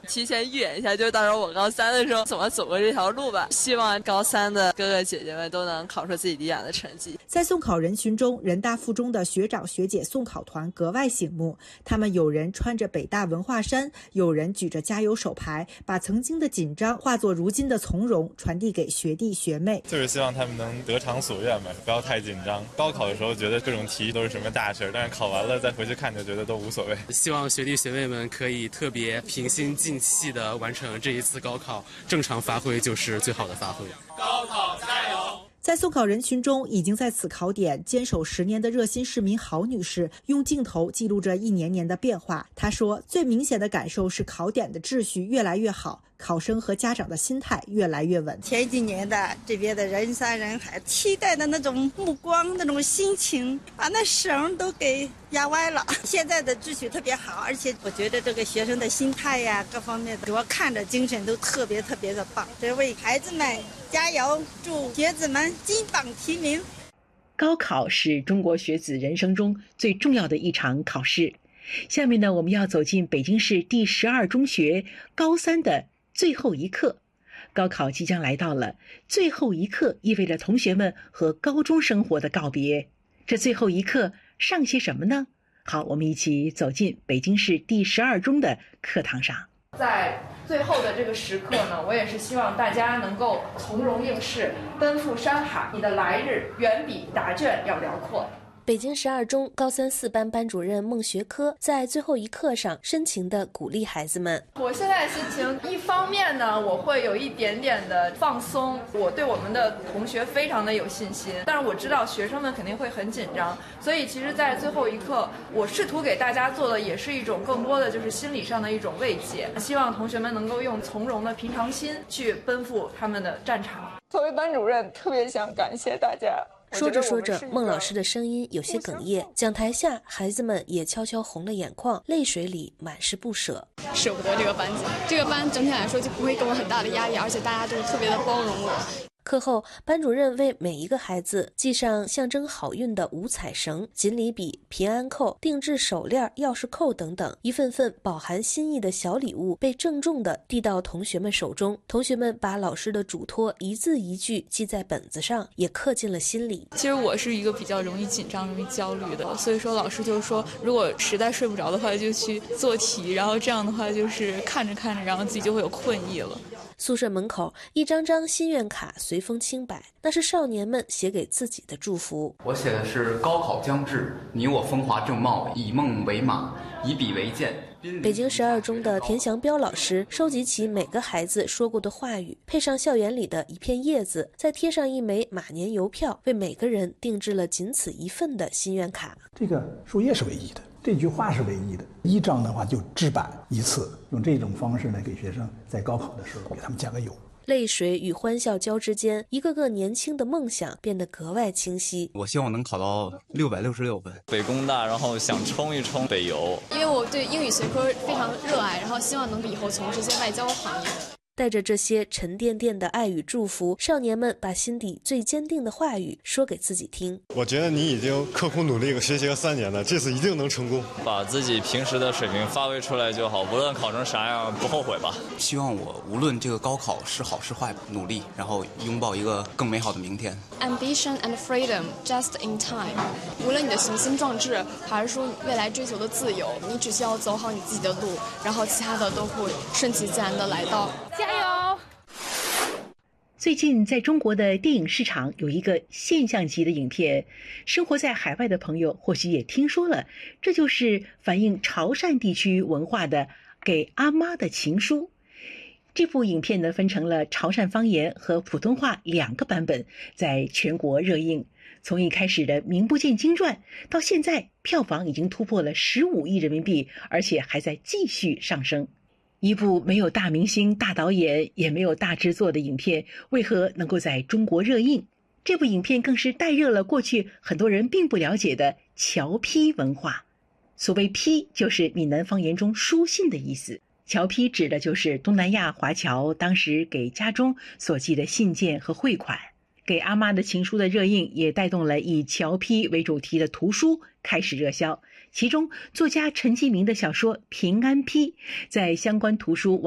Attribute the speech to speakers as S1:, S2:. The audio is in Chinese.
S1: 提前预演一下，就到时候我高3的时候怎么走过这条路吧。希望高3的哥哥姐姐们都能考出自己理想的成绩。
S2: 在送考人群中，人大附中的学长学姐送考团格外醒目，他们有人穿着北大文化衫，有人举着加油手牌，把曾经的紧张化作如今的从容，传递给学弟学妹。
S3: 就是希望他们能得偿所愿吧，不要太紧张。高考的时候觉得各种题都是什么大事，但是考完了再回去看就觉得都无所谓。
S4: 希望学弟学妹们可以特别平心静气地完成这一次高考，正常发挥就是最好的发挥。
S5: 高考加油！
S2: 在送考人群中，已经在此考点坚守10年的热心市民郝女士，用镜头记录着一年年的变化。她说，最明显的感受是考点的秩序越来越好，考生和家长的心态越来越稳。
S6: 前几年的这边的人山人海，期待的那种目光、那种心情，把那绳都给压歪了。现在的秩序特别好，而且我觉得这个学生的心态呀，各方面的，我看着精神都特别的棒。这为孩子们加油，祝学子们金榜题名。
S7: 高考是中国学子人生中最重要的一场考试。下面呢，我们要走进北京市第12中学高3的最后一课。高考即将来到了，最后一课意味着同学们和高中生活的告别。这最后一课上些什么呢？好，我们一起走进北京市第12中的课堂上。
S8: 在最后的这个时刻呢，我也是希望大家能够从容应试，奔赴山海，你的来日远比答卷要辽阔。
S9: 北京12中高3 4班班主任孟学科在最后一课上深情地鼓励孩子们。
S8: 我现在的心情，一方面呢，我会有一点点的放松，我对我们的同学非常的有信心，但是我知道学生们肯定会很紧张，所以其实在最后一刻，我试图给大家做的也是一种更多的就是心理上的一种慰藉，希望同学们能够用从容的平常心去奔赴他们的战场。
S10: 作为班主任，特别想感谢大家。
S9: 说着说着，孟老师的声音有些哽咽，讲台下孩子们也悄悄红了眼眶，泪水里满是不舍。
S10: 舍不得这个班级，这个班整体来说就不会给我很大的压力，而且大家都特别的包容我。
S9: 课后，班主任为每一个孩子系上象征好运的五彩绳、锦鲤笔、平安扣、定制手链、钥匙扣等等，一份份饱含心意的小礼物被郑重地递到同学们手中。同学们把老师的嘱托一字一句记在本子上，也刻进了心里。
S10: 其实我是一个比较容易紧张、容易焦虑的，所以说老师就说，如果实在睡不着的话，就去做题，然后这样的话就是看着看着，然后自己就会有困意了。
S9: 宿舍门口一张张心愿卡随风轻摆，那是少年们写给自己的祝福。
S11: 我写的是高考将至，你我风华正茂，以梦为马，以笔为鉴。
S9: 北京12中的田祥彪老师收集起每个孩子说过的话语，配上校园里的一片叶子，再贴上一枚马年邮票，为每个人定制了仅此一份的心愿卡。
S12: 这个树叶是唯一的，这句话是唯一的，一张的话就制版一次，用这种方式呢，给学生在高考的时候给他们加个油。
S9: 泪水与欢笑交织间，一个个年轻的梦想变得格外清晰。
S13: 我希望能考到666分，
S14: 北工大，然后想冲一冲北邮。
S10: 因为我对英语学科非常热爱，然后希望能以后从事一些外交行业的。
S9: 带着这些沉甸甸的爱与祝福，少年们把心底最坚定的话语说给自己听。
S15: 我觉得你已经刻苦努力学习了3年了，这次一定能成功。
S14: 把自己平时的水平发挥出来就好，无论考成啥样不后悔吧。
S13: 希望我无论这个高考是好是坏，努力，然后拥抱一个更美好的明天。
S10: Ambition and freedom just in time。无论你的雄心壮志，还是说未来追求的自由，你只需要走好你自己的路，然后其他的都会顺其自然的来到。加油！
S7: 最近在中国的电影市场有一个现象级的影片，生活在海外的朋友或许也听说了，这就是反映潮汕地区文化的《给阿妈的情书》。这部影片呢，分成了潮汕方言和普通话2个版本，在全国热映。从一开始的名不见经传，到现在票房已经突破了15亿人民币，而且还在继续上升。一部没有大明星、大导演，也没有大制作的影片，为何能够在中国热映？这部影片更是带热了过去很多人并不了解的侨批文化。所谓批，就是闽南方言中书信的意思。侨批指的就是东南亚华侨当时给家中所寄的信件和汇款。给阿妈的情书的热映也带动了以侨批为主题的图书开始热销，其中作家陈其明的小说《平安批》在相关图书